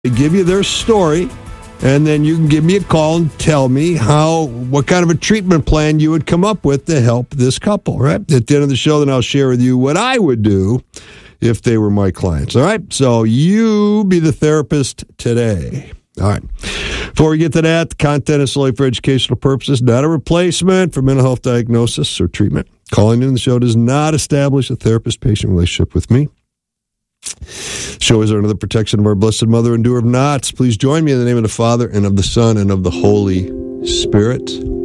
They give you their story, and then you can give me a call and tell me what kind of a treatment plan you would come up with to help this couple, right? At the end of the show, then I'll share with you what I would do if they were my clients, all right? So you be the therapist today. All right. Before we get to that, the content is solely for educational purposes, not a replacement for mental health diagnosis or treatment. Calling in the show does not establish a therapist-patient relationship with me. The show is under the protection of our Blessed Mother and Doer of Knots. Please join me in the name of the Father, and of the Son, and of the Holy Spirit.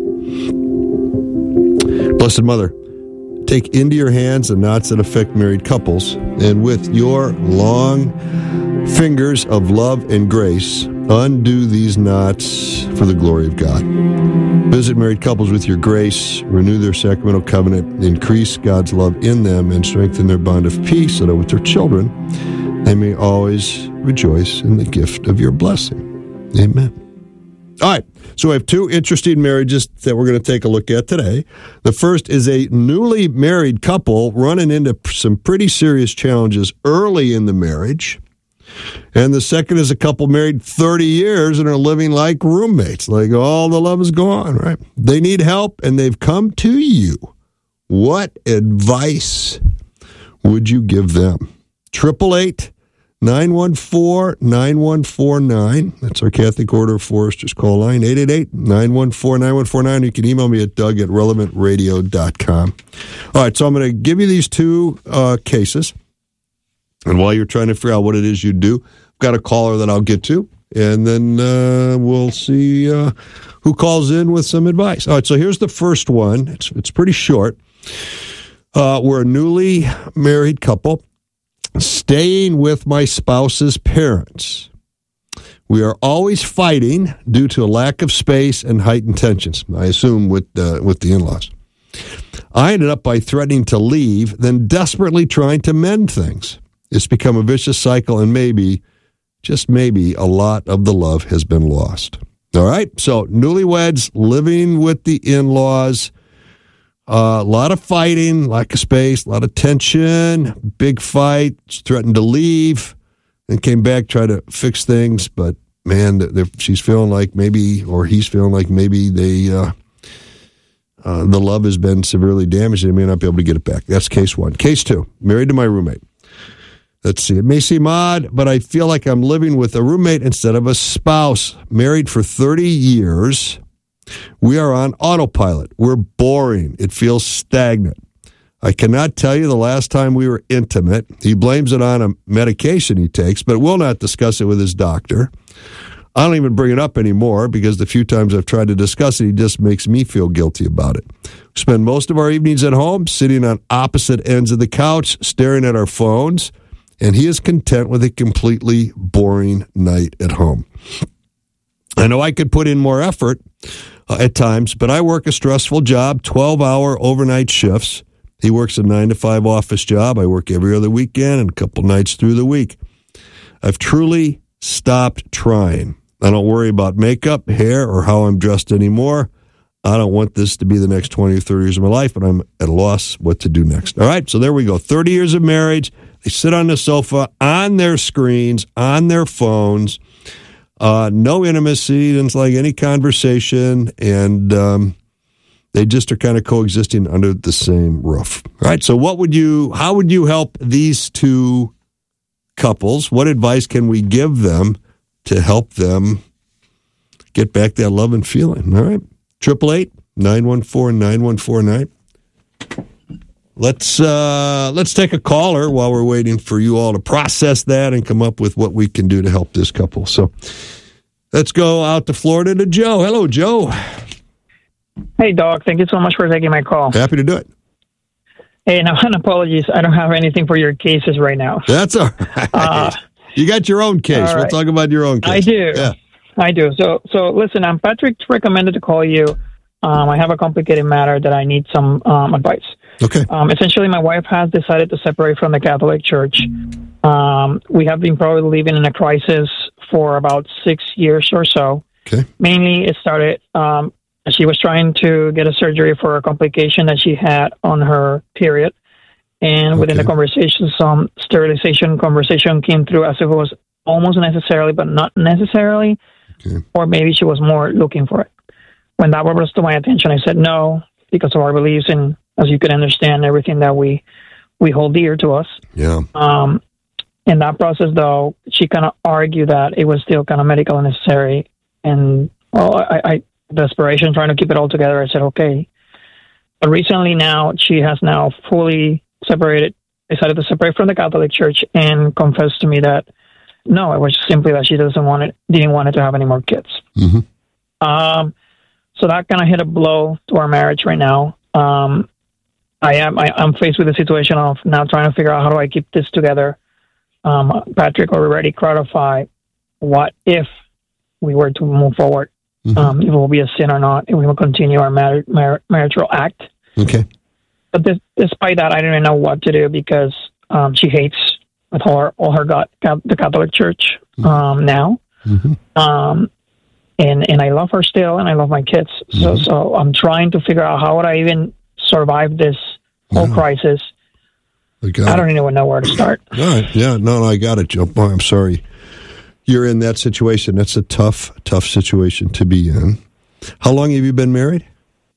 Blessed Mother, take into your hands the knots that affect married couples, and with your long fingers of love and grace, undo these knots for the glory of God. Visit married couples with your grace, renew their sacramental covenant, increase God's love in them, and strengthen their bond of peace, so that with their children they may always rejoice in the gift of your blessing. Amen. All right, so we have two interesting marriages that we're going to take a look at today. The first is a newly married couple running into some pretty serious challenges early in the marriage. And the second is a couple married 30 years and are living like roommates, like all the love is gone, right? They need help, and they've come to you. What advice would you give them? 888-914-9149. That's our Catholic Order of Foresters call line, 888-914-9149. You can email me at doug@relevantradio.com. All right, so I'm going to give you these two cases. And while you're trying to figure out what it is you do, I've got a caller that I'll get to, and then we'll see who calls in with some advice. All right, so here's the first one. It's pretty short. We're a newly married couple staying with my spouse's parents. We are always fighting due to a lack of space and heightened tensions, I assume with the in-laws. I ended up by threatening to leave, then desperately trying to mend things. It's become a vicious cycle, and maybe, just maybe, a lot of the love has been lost. All right? So, newlyweds, living with the in-laws, a lot of fighting, lack of space, a lot of tension, big fight, threatened to leave, and came back, tried to fix things, but, man, she's feeling like maybe, or he's feeling like maybe the love has been severely damaged, and they may not be able to get it back. That's case one. Case two, married to my roommate. Let's see. It may seem odd, but I feel like I'm living with a roommate instead of a spouse. Married for 30 years. We are on autopilot. We're boring. It feels stagnant. I cannot tell you the last time we were intimate. He blames it on a medication he takes, but will not discuss it with his doctor. I don't even bring it up anymore because the few times I've tried to discuss it, he just makes me feel guilty about it. We spend most of our evenings at home, sitting on opposite ends of the couch, staring at our phones, and he is content with a completely boring night at home. I know I could put in more effort at times, but I work a stressful job, 12-hour overnight shifts. He works a 9-to-5 office job. I work every other weekend and a couple nights through the week. I've truly stopped trying. I don't worry about makeup, hair, or how I'm dressed anymore. I don't want this to be the next 20 or 30 years of my life, but I'm at a loss what to do next. All right, so there we go. 30 years of marriage. They sit on the sofa, on their screens, on their phones. No intimacy, it's like any conversation, and they just are kind of coexisting under the same roof. All right, so how would you help these two couples? What advice can we give them to help them get back that love and feeling? All right, 888-914-9149. Let's take a caller while we're waiting for you all to process that and come up with what we can do to help this couple. So let's go out to Florida to Joe. Hello, Joe. Hey, Doc. Thank you so much for taking my call. Happy to do it. Hey, now, apologies. I don't have anything for your cases right now. That's all right. You got your own case. Right. We'll talk about your own case. I do. Yeah. I do. So listen, Patrick recommended to call you. I have a complicated matter that I need some advice. Okay. Essentially, my wife has decided to separate from the Catholic Church. We have been probably living in a crisis for about 6 years or so. Okay. Mainly, it started. She was trying to get a surgery for a complication that she had on her period, and within the conversation, some sterilization conversation came through as if it was almost necessarily, but not necessarily. Okay. Or maybe she was more looking for it. When that was to my attention, I said no, because of our beliefs and, as you can understand, everything that we hold dear to us. Yeah. In that process, though, she kind of argued that it was still kind of medically necessary. And, well, I desperation, trying to keep it all together, I said, okay. But recently now, she has now fully decided to separate from the Catholic Church and confessed to me that, no, it was simply that she didn't want it to have any more kids. Mm-hmm. So that kind of hit a blow to our marriage right now. I'm faced with the situation of now trying to figure out how do I keep this together. Patrick already clarified what if we were to move forward, Mm-hmm. if it will be a sin or not, if we will continue our marital act. Okay. But despite that, I didn't know what to do because she hates with all her the Catholic Church now. Mm-hmm. And I love her still, and I love my kids. So I'm trying to figure out how would I even survive this whole crisis. I don't even know where to start. All right. Yeah. No, I got it, Joe. Boy, I'm sorry you're in that situation. That's a tough situation to be in. How long have you been married?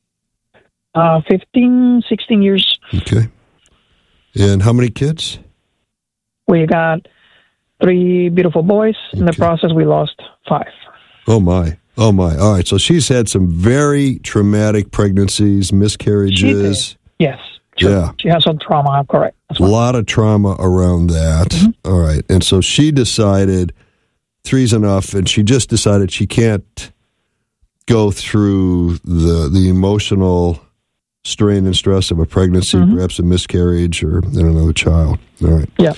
15, 16 years. Okay. And how many kids? We got 3 beautiful boys. In the process, we lost 5. Oh, my. All right. So she's had some very traumatic pregnancies, miscarriages. Yes. True. Yeah. She has some trauma, correct. A lot of trauma around that. Mm-hmm. All right. And so she decided 3's enough, and she just decided she can't go through the emotional strain and stress of a pregnancy, perhaps a miscarriage or another child. All right. Yeah.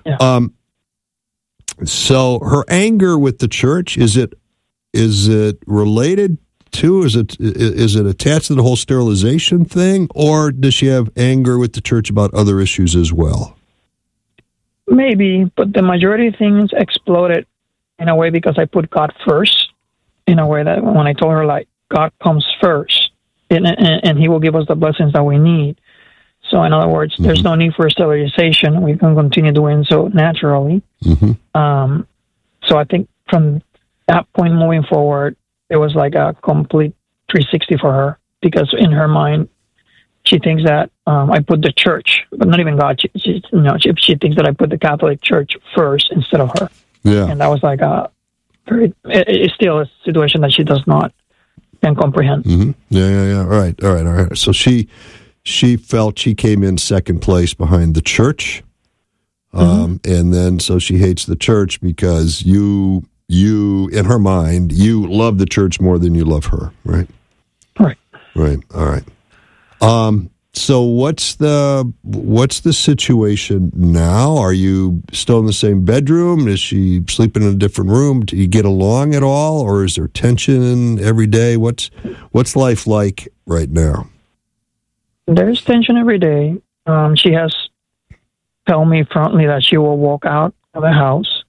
So her anger with the church, is it related to, is it attached to the whole sterilization thing, or does she have anger with the church about other issues as well? Maybe, but the majority of things exploded in a way because I put God first, in a way that when I told her, like, God comes first, and He will give us the blessings that we need. So, in other words, there's no need for sterilization. We can continue doing so naturally. So I think from that point moving forward, it was like a complete 360 for her, because in her mind, she thinks that I put the church, but not even God. She thinks that I put the Catholic Church first instead of her. Yeah, and that was like it's still a situation that she can comprehend. Yeah. All right. So she felt she came in second place behind the church, and then so she hates the church because you in her mind you love the church more than you love her, right? Right. All right. So what's the situation now? Are you still in the same bedroom? Is she sleeping in a different room? Do you get along at all, or is there tension every day? What's life like right now? There's tension every day. She has told me frontally that she will walk out of the house,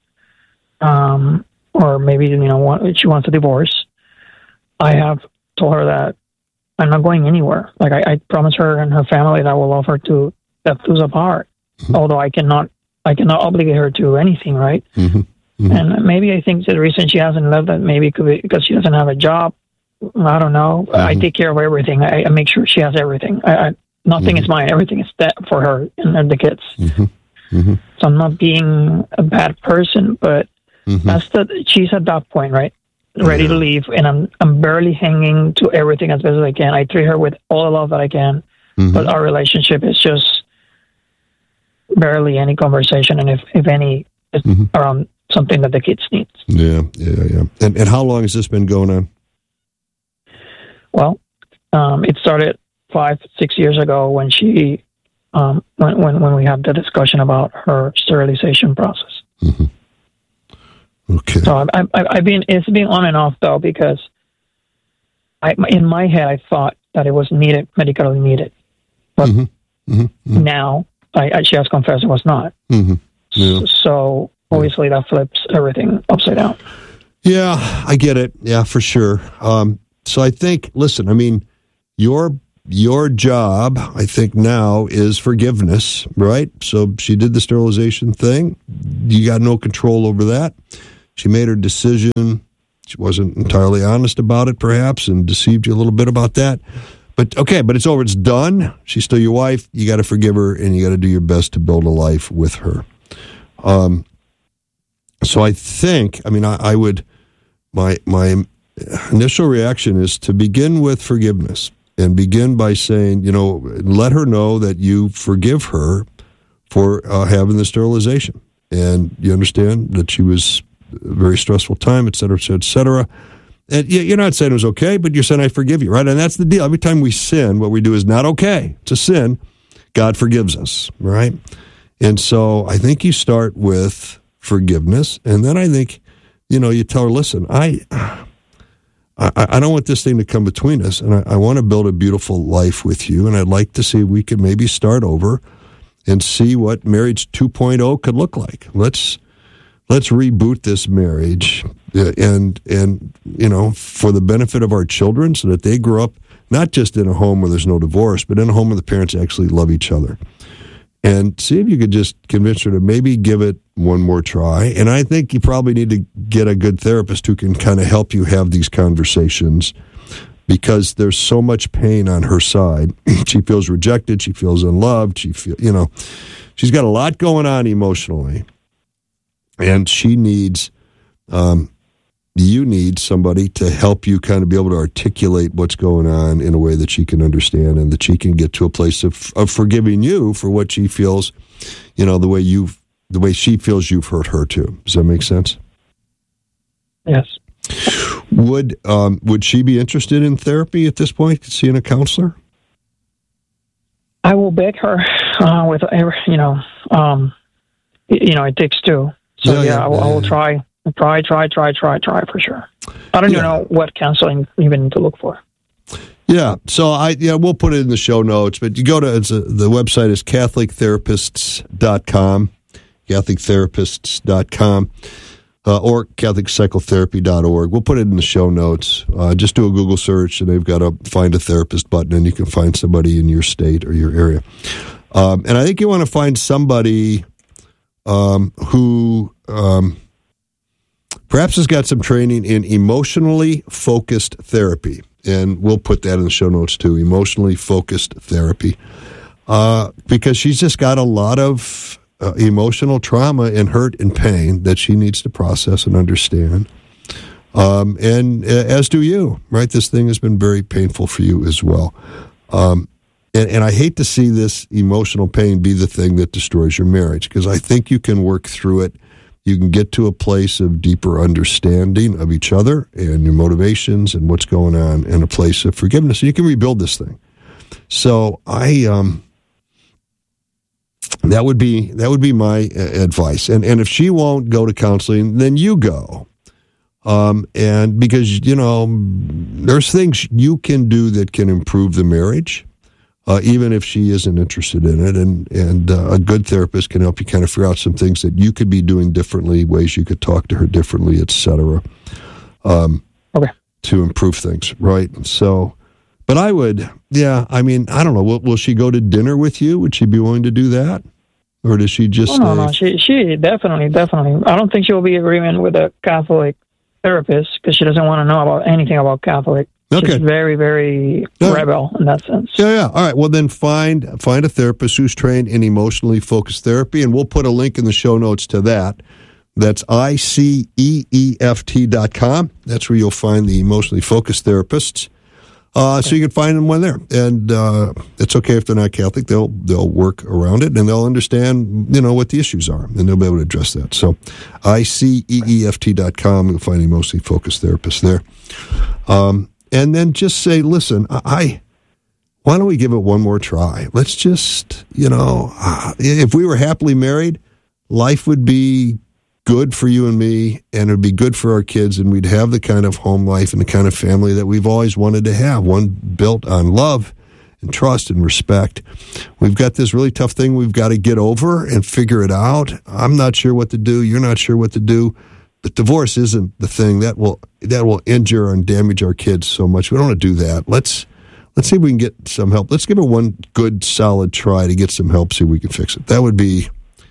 or maybe she wants a divorce. I have told her that I'm not going anywhere. Like I promised her and her family that I will love her to death do us apart. Although I cannot obligate her to anything, right? And maybe I think the reason she hasn't left that maybe could be because she doesn't have a job. I don't know. I take care of everything. I make sure she has everything. Nothing is mine. Everything is that for her and the kids. So I'm not being a bad person, but she's at that point, right? Ready to leave, and I'm barely hanging to everything as best as I can. I treat her with all the love that I can, but our relationship is just barely any conversation, and if any, it's around something that the kids need. Yeah. And how long has this been going on? Well, it started 5-6 years ago when she when we had the discussion about her sterilization process. Okay. So it's been on and off though, because in my head I thought that it was medically needed, but now she has confessed it was not. So obviously that flips everything upside down. Yeah, I get it. Yeah, for sure. So I think, listen, I mean, your your job, I think now, is forgiveness, right? So she did the sterilization thing. You got no control over that. She made her decision. She wasn't entirely honest about it, perhaps, and deceived you a little bit about that. But it's over. It's done. She's still your wife. You got to forgive her, and you got to do your best to build a life with her. So I think, I would, my initial reaction is to begin with forgiveness and begin by saying, let her know that you forgive her for having the sterilization. And you understand that she was a very stressful time, et cetera, et cetera, et cetera. And you're not saying it was okay, but you're saying, I forgive you, right? And that's the deal. Every time we sin, what we do is not okay. It's a sin. God forgives us, right? And so I think you start with forgiveness, and then I think, you tell her, listen, I don't want this thing to come between us, and I want to build a beautiful life with you, and I'd like to see if we could maybe start over and see what marriage 2.0 could look like. Let's reboot this marriage, and for the benefit of our children, so that they grow up not just in a home where there's no divorce, but in a home where the parents actually love each other. And see if you could just convince her to maybe give it one more try. And I think you probably need to get a good therapist who can kind of help you have these conversations, because there's so much pain on her side. She feels rejected. She feels unloved. She's got a lot going on emotionally. And she needs, you need somebody to help you kind of be able to articulate what's going on in a way that she can understand, and that she can get to a place of forgiving you for what she feels, the way she feels you've hurt her too. Does that make sense? Yes. Would she be interested in therapy at this point, seeing a counselor? I will beg her with, it takes two. So I will try for sure. I don't even know what counseling even to look for. Yeah, so we'll put it in the show notes, but you go to, the website is CatholicTherapists.com, CatholicTherapists.com, or CatholicPsychotherapy.org. We'll put it in the show notes. Just do a Google search, and they've got a Find a Therapist button, and you can find somebody in your state or your area. And I think you want to find somebody who perhaps has got some training in emotionally focused therapy. And we'll put that in the show notes too, emotionally focused therapy. Because she's just got a lot of emotional trauma and hurt and pain that she needs to process and understand. And as do you, right? This thing has been very painful for you as well. And I hate to see this emotional pain be the thing that destroys your marriage, because I think you can work through it. You can get to a place of deeper understanding of each other and your motivations and what's going on, in a place of forgiveness. You can rebuild this thing. So that would be my advice. And if she won't go to counseling, then you go. And because, there's things you can do that can improve the marriage. Even if she isn't interested in it, and a good therapist can help you kind of figure out some things that you could be doing differently, ways you could talk to her differently, et cetera, to improve things, right? So, but I would, I don't know, will she go to dinner with you? Would she be willing to do that? Or does she just... No, she definitely. I don't think she will be in agreement with a Catholic therapist, because she doesn't want to know about anything about Catholic. Okay. She's very, very rebel in that sense. Yeah. All right. Well, then find a therapist who's trained in emotionally focused therapy, and we'll put a link in the show notes to that. That's ICEEFT.com. That's where you'll find the emotionally focused therapists. So you can find them when there. And it's okay if they're not Catholic. They'll work around it, and they'll understand, what the issues are, and they'll be able to address that. So ICEEFT.com. You'll find emotionally focused therapists there. And then just say, listen, why don't we give it one more try? Let's just, if we were happily married, life would be good for you and me, and it would be good for our kids, and we'd have the kind of home life and the kind of family that we've always wanted to have, one built on love and trust and respect. We've got this really tough thing we've got to get over and figure it out. I'm not sure what to do. You're not sure what to do. But divorce isn't the thing that will injure and damage our kids so much. We don't want to do that. Let's let's see if we can get some help. Let's give it one good, solid try to get some help, see if we can fix it. That would be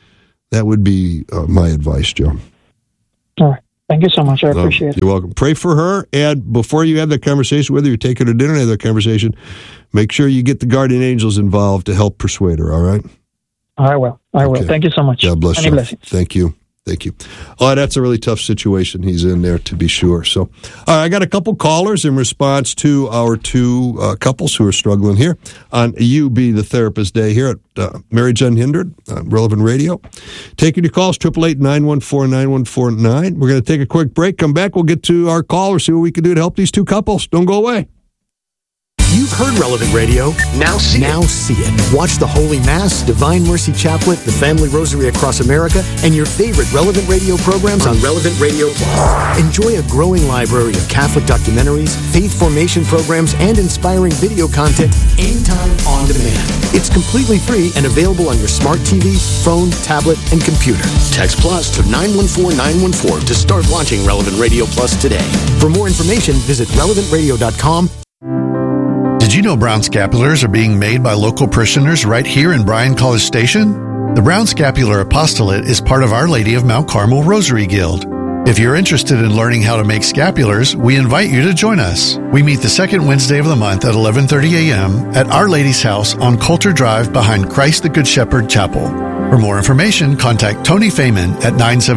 my advice, Joe. All right. Thank you so much. I appreciate it. You're welcome. Pray for her, and before you have that conversation, whether you take her to dinner and have that conversation, make sure you get the guardian angels involved to help persuade her, all right? I will. Thank you so much. God bless you. Thank you. Oh, that's a really tough situation he's in there, to be sure. So, I got a couple callers in response to our two couples who are struggling here on You Be the Therapist Day here at Marriage Unhindered on Relevant Radio. Taking your calls, 888-914-9149. We're going to take a quick break. Come back. We'll get to our callers, see what we can do to help these two couples. Don't go away. You've heard Relevant Radio. Now see it. Watch the Holy Mass, Divine Mercy Chaplet, the Family Rosary Across America, and your favorite Relevant Radio programs on Relevant Radio Plus. Enjoy a growing library of Catholic documentaries, faith formation programs, and inspiring video content anytime on demand. It's completely free and available on your smart TV, phone, tablet, and computer. Text Plus to 914-914 to start launching Relevant Radio Plus today. For more information, visit relevantradio.com. Did you know Brown Scapulars are being made by local parishioners right here in Bryan College Station? The Brown Scapular Apostolate is part of Our Lady of Mount Carmel Rosary Guild. If you're interested in learning how to make scapulars, we invite you to join us. We meet the second Wednesday of the month at 11:30 a.m. at Our Lady's house on Coulter Drive behind Christ the Good Shepherd Chapel. For more information, contact Tony Feynman at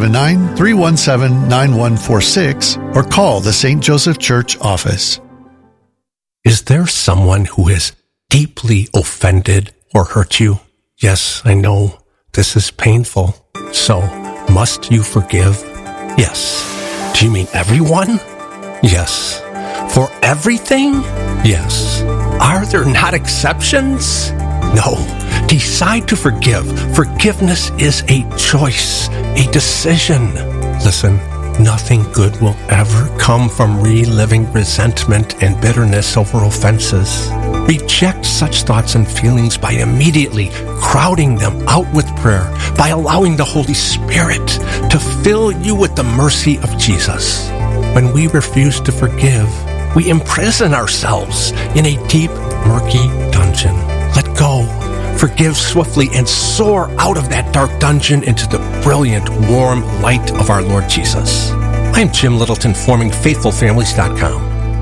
979-317-9146 or call the St. Joseph Church office. Is there someone who has deeply offended or hurt you? Yes, I know this is painful. So, must you forgive? Yes. Do you mean everyone? Yes. For everything? Yes. Are there not exceptions? No. Decide to forgive. Forgiveness is a choice, a decision. Listen. Nothing good will ever come from reliving resentment and bitterness over offenses. Reject such thoughts and feelings by immediately crowding them out with prayer, by allowing the Holy Spirit to fill you with the mercy of Jesus. When we refuse to forgive, we imprison ourselves in a deep, murky dungeon. Let go. Forgive swiftly and soar out of that dark dungeon into the brilliant, warm light of our Lord Jesus. I'm Jim Littleton, forming FaithfulFamilies.com.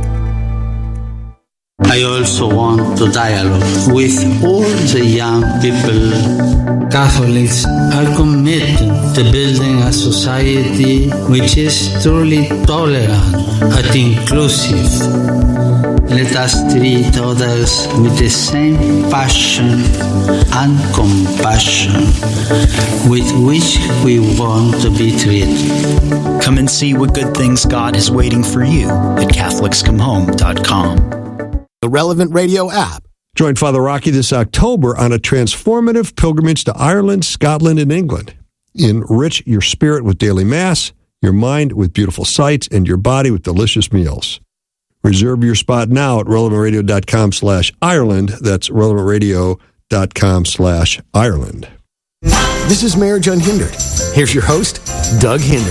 I also want to dialogue with all the young people. Catholics are committed to building a society which is truly tolerant and inclusive. Let us treat others with the same passion and compassion with which we want to be treated. Come and see what good things God is waiting for you at CatholicsComeHome.com. The Relevant Radio app. Join Father Rocky this October on a transformative pilgrimage to Ireland, Scotland, and England. Enrich your spirit with daily Mass, your mind with beautiful sights, and your body with delicious meals. Reserve your spot now at relevantradio.com/Ireland. That's relevantradio.com/Ireland. This is Marriage Unhindered. Here's your host, Doug Hindered.